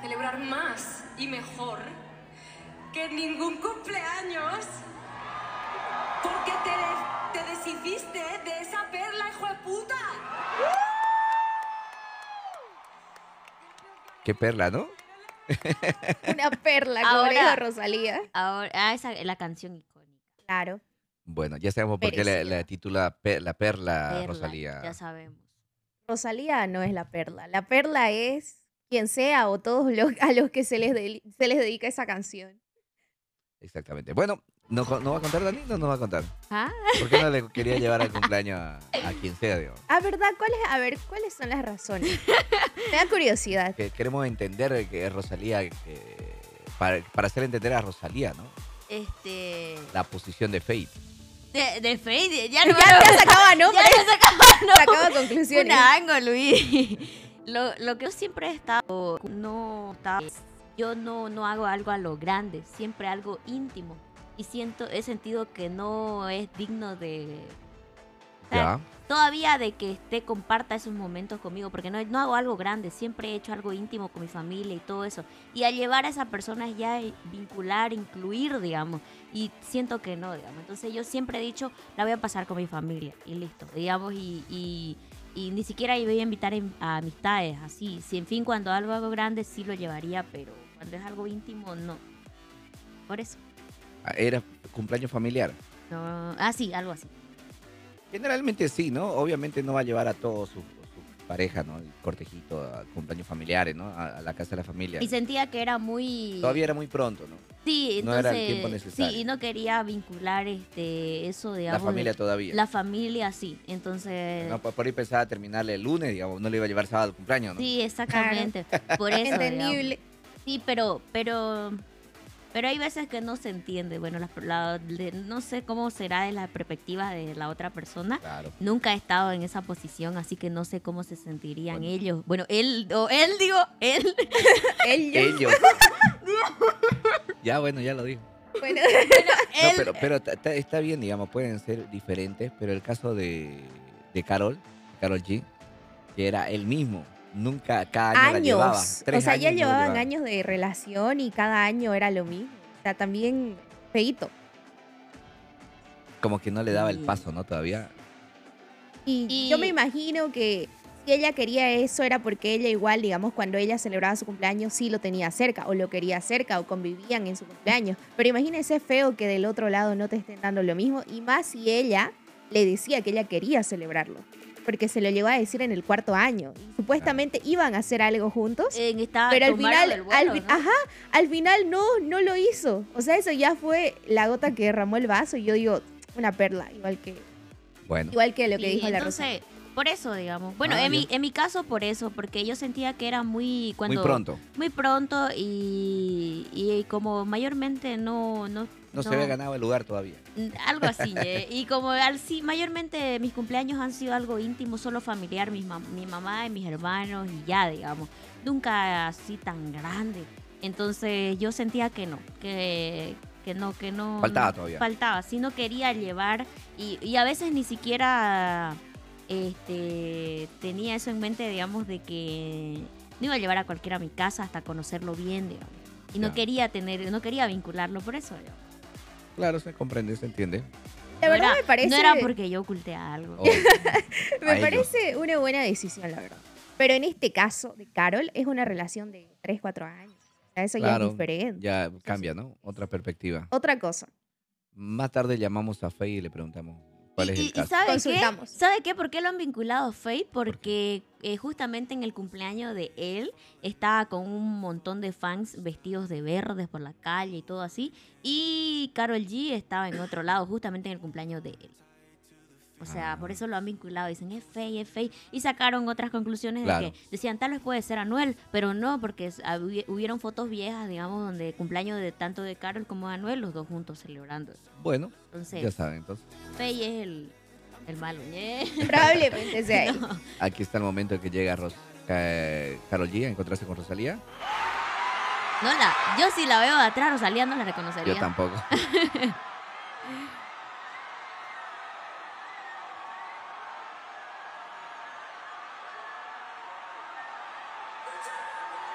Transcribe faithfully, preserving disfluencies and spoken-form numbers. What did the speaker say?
celebrar más y mejor que ningún cumpleaños, porque te, de- te deshiciste de esa perla, hijo de puta. Qué perla, ¿no? Una perla, como Ahora- le dijo Rosalía. Ahora, ah, esa es la canción icónica. Claro. Bueno, ya sabemos por qué la, Merecida. la titula Pe- La Perla, Perla, Rosalía. ya sabemos. Rosalía no es la perla. La perla es quien sea o todos los a los que se les, de- se les dedica esa canción. Exactamente. Bueno, ¿no, co- ¿no va a contar Dani? No, no va a contar. ¿Ah? ¿Por qué no le quería llevar al cumpleaños a, a quien sea, digamos? Ah, ¿verdad? ¿Cuáles, a ver, ¿cuáles son las razones? Me da curiosidad. Que queremos entender que es Rosalía, que, para, para hacer entender a Rosalía, ¿no? Este. La posición de Fate. De, de Fade, ya no Ya te sacaba ya nombres, no sacaba sacaba conclusiones. un ángulo, Luis. Lo, lo que yo siempre he estado, no estaba, yo no, no hago algo a lo grande, siempre algo íntimo. Y siento, he sentido que no es digno de, o sea, Ya. todavía de que esté, comparta esos momentos conmigo, porque no, no hago algo grande, siempre he hecho algo íntimo con mi familia y todo eso. Y al llevar a esa persona es ya vincular, incluir, digamos, y siento que no, digamos. Entonces yo siempre he dicho, la voy a pasar con mi familia y listo, digamos, y, y, y ni siquiera voy a invitar en- a amistades, así. Si en fin, cuando algo algo grande sí lo llevaría, pero cuando es algo íntimo, no. Por eso. Ah, Era cumpleaños familiar. No. Ah, sí, algo así. Generalmente sí, ¿no? Obviamente no va a llevar a todos sus su pareja, ¿no? El cortejito, a cumpleaños familiares, ¿no? A, a la casa de la familia. Y sentía que era muy... Todavía era muy pronto, ¿no? Sí, no entonces, era el tiempo necesario. sí, y no quería vincular este eso, La digamos, familia de- todavía. la familia, sí, entonces, No, por por ahí pensaba terminarle el lunes, digamos, no le iba a llevar sábado al cumpleaños, ¿no? sí, exactamente, por eso, Entendible. digamos. Sí, pero, pero, pero hay veces que no se entiende, bueno, la, la- de- no sé cómo será de la perspectiva de la otra persona. Claro. Nunca he estado en esa posición, así que no sé cómo se sentirían Bueno. ellos. Bueno, él, o él, digo, él. Ellos. Ellos. Ya, bueno, ya lo dijo. Bueno, No, él- pero, pero ta- ta- está bien, digamos, pueden ser diferentes, pero el caso de, de Carol, Carol G, que era el mismo, nunca, cada año la llevaba. años. Tres O sea, ya años no la llevaban llevaba. años de relación y cada año era lo mismo. O sea, también feíto. Como que no le daba el Sí. paso, ¿no? Todavía. Y, Y- yo me imagino que si ella quería eso era porque ella igual, digamos, cuando ella celebraba su cumpleaños sí lo tenía cerca o lo quería cerca o convivían en su cumpleaños. Pero imagínese feo que del otro lado no te estén dando lo mismo y más si ella le decía que ella quería celebrarlo. Porque se lo llegó a decir en el cuarto año. Y supuestamente iban a hacer algo juntos. eh, estaba- Pero al tomaron final, el vuelo, al, fi- ¿no? ajá, al final no, no lo hizo. O sea, eso ya fue la gota que derramó el vaso. Y yo digo, una perla, igual que, Bueno, igual que lo que Sí, dijo la Rosa. entonces, por eso, digamos. Bueno, Ah, en, mi, ya. en mi caso, por eso, porque yo sentía que era muy... Cuando, muy pronto. Muy pronto y, y como mayormente no... No, No, se había ganado el lugar todavía. Mm, Algo así, ¿eh? Y como al, sí, mayormente mis cumpleaños han sido algo íntimo, solo familiar, mi, mam- mi mamá y mis hermanos y ya, digamos. Nunca así tan grande. Entonces yo sentía que no, que, que no, que no... Faltaba no, todavía. Faltaba, sí no quería llevar y, y a veces ni siquiera este, tenía eso en mente, digamos, de que no iba a llevar a cualquiera a mi casa hasta conocerlo bien, digamos. Y no Ya. quería tener, no quería vincularlo por eso, digamos. Claro, se comprende, se entiende. La No verdad era- me parece, No era porque yo oculté algo. Oh, me a ellos. parece una buena decisión, la verdad. Pero en este caso de Carol es una relación de tres cuatro años. O sea, eso ya Claro, es diferente. ya cambia, ¿no? Otra perspectiva. Otra cosa. Más tarde llamamos a Fey y le preguntamos cuál y, es y- el y caso. ¿sabe qué? Consultamos. ¿Sabe qué? ¿Por qué lo han vinculado a Faith? Porque eh, justamente en el cumpleaños de él estaba con un montón de fans vestidos de verdes por la calle y todo así. Y Karol G estaba en otro lado, justamente en el cumpleaños de él. O sea, Ah. por eso lo han vinculado. Dicen, es Faith, es Faith. Y sacaron otras conclusiones Claro. de que decían, tal vez puede ser Anuel, pero no, porque es- hubi- hubieron fotos viejas, digamos, donde cumpleaños de tanto de Karol como de Anuel, los dos juntos celebrando. Bueno, Entonces, ya saben, entonces. Faye es el, el malo, ¿eh? Probablemente sea él. No. Aquí está el momento en que llega Ros Ca- Karol G a encontrarse con Rosalía. No la, yo si la veo de atrás, Rosalía no la reconocería. Yo tampoco.